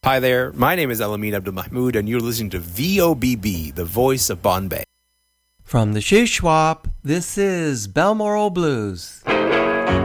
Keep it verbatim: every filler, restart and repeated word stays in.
Hi there, my name is Elamin Abdul Mahmood, and you're listening to V O B B, the voice of Bombay. From the Shishwap, this is Balmoral Blues.